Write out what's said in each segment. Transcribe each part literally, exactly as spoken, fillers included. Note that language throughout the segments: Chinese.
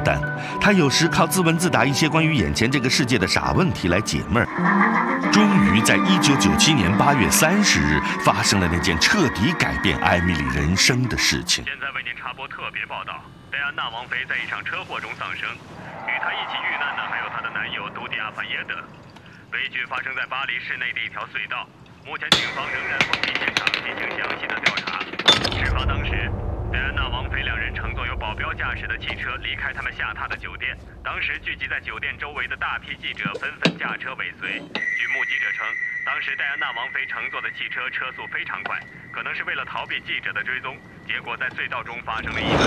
担。他有时靠自问自答一些关于眼前这个世界的傻问题来解闷儿。终于在一九九七年八月三十日，发生了那件彻底改变艾米丽人生的事情。 现在为您插播特别报道：戴安娜王妃在一场车祸中丧生，与她一起遇难的还有她的男友都迪亚范耶德。悲剧发生在巴黎市内的一条隧道。目前警方仍然封闭现场进行详细的调查。事发当时，戴安娜王妃两人乘坐由保镖驾驶的汽车离开他们下榻的酒店。当时聚集在酒店周围的大批记者纷纷驾车尾随。据目击者称，当时戴安娜王妃乘坐的汽车车速非常快，可能是为了逃避记者的追踪，结果在隧道中发生了意外。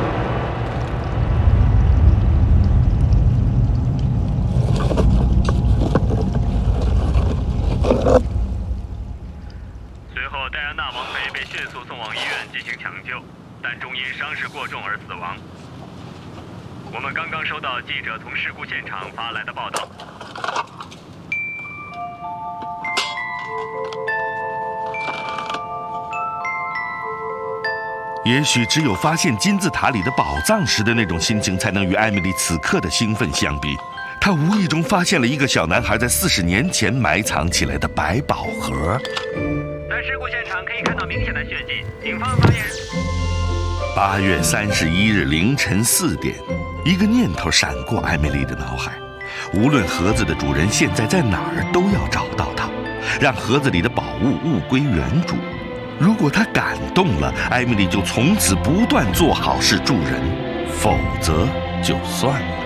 戴安娜王妃被迅速送往医院进行抢救，但终因伤势过重而死亡。我们刚刚收到记者从事故现场发来的报道。 也许只有发现金字塔里的宝藏时的那种心情，才能与艾米丽此刻的兴奋相比。她无意中发现了一个小男孩在四十年前埋藏起来的百宝盒。 在事故现场可以看到明显的血迹，警方发言人。 八月三十一日凌晨四点，一个念头闪过艾米丽的脑海：无论盒子的主人现在在哪儿，都要找到他，让盒子里的宝物物归原主。如果他感动了，艾米丽就从此不断做好事助人；否则就算了。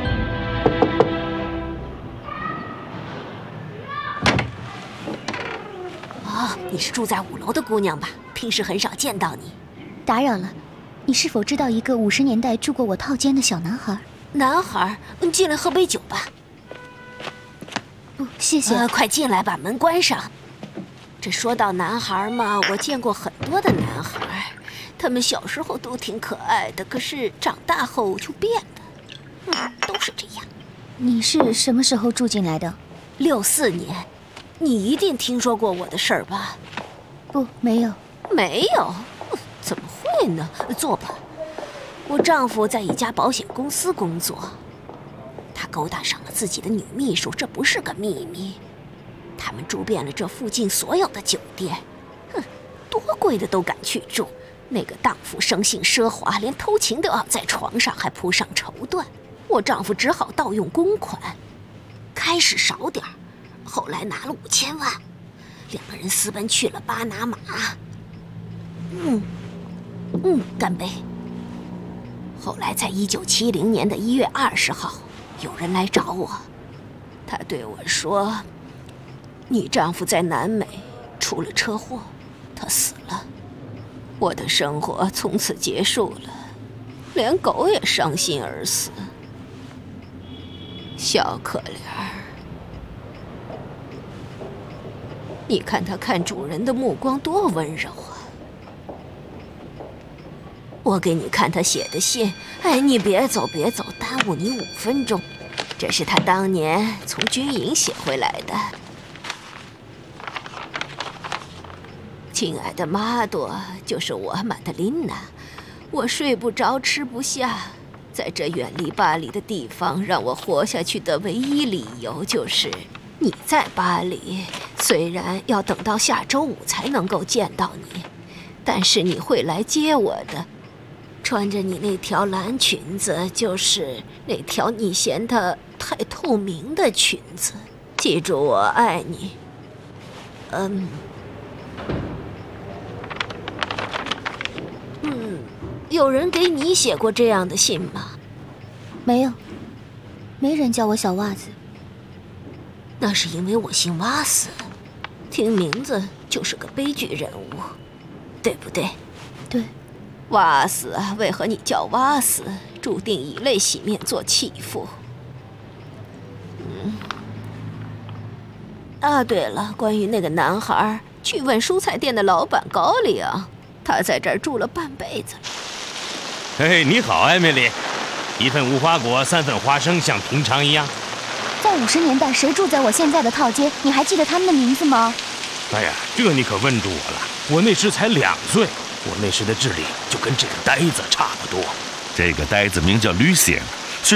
你是住在五楼的姑娘吧？平时很少见到你。 打扰了，你是否知道一个五十年代住过我套间的小男孩？ 男孩，进来喝杯酒吧。 不，谢谢。 呃，快进来，把门关上。这说到男孩嘛，我见过很多的男孩，他们小时候都挺可爱的，可是长大后就变了。嗯，都是这样。 你是什么时候住进来的？ 六四年。你一定听说过我的事儿吧？ 不，没有。 没有？怎么会呢？坐吧。我丈夫在一家保险公司工作，他勾搭上了自己的女秘书，这不是个秘密。他们住遍了这附近所有的酒店，哼，多贵的都敢去住。那个荡妇生性奢华，连偷情都要在床上，还铺上绸缎。我丈夫只好盗用公款，开始少点儿。后来拿了五千万，两个人私奔去了巴拿马。嗯，嗯，干杯。后来在一九七零年的一月二十号，有人来找我，他对我说：“你丈夫在南美出了车祸，他死了。我的生活从此结束了，连狗也伤心而死。小可怜儿。”你看他看主人的目光多温柔啊！我给你看他写的信。哎，你别走，别走，耽误你五分钟。这是他当年从军营写回来的。亲爱的玛朵，就是我玛德琳娜，我睡不着，吃不下，在这远离巴黎的地方，让我活下去的唯一理由就是你在巴黎。虽然要等到下周五才能够见到你，但是你会来接我的。穿着你那条蓝裙子，就是那条你嫌它太透明的裙子。记住，我爱你。嗯，嗯，有人给你写过这样的信吗？ 没有，没人叫我小袜子。 那是因为我姓瓦斯，听名字就是个悲剧人物，对不对？ 对。 瓦斯啊，为何你叫瓦斯？注定以泪洗面，做弃妇。嗯。啊，对了，关于那个男孩，去问蔬菜店的老板高里昂，他在这儿住了半辈子了。 嘿，你好，艾米丽。一份无花果，三份花生，像平常一样。 在五十年代，谁住在我现在的套间？你还记得他们的名字吗？ 哎呀，这你可问住我了。我那时才两岁，我那时的智力就跟这个呆子差不多。 这个呆子名叫 Lucien，